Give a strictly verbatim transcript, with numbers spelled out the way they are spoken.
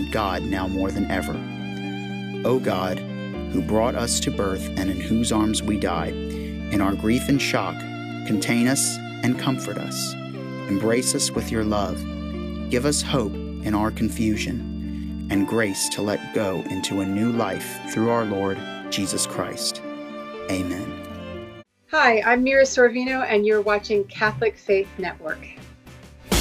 need God now more than ever. O God, who brought us to birth and in whose arms we die, in our grief and shock, contain us and comfort us. Embrace us with your love. Give us hope in our confusion and grace to let go into a new life through our Lord Jesus Christ. Amen. Hi, I'm Mira Sorvino, and you're watching Catholic Faith Network.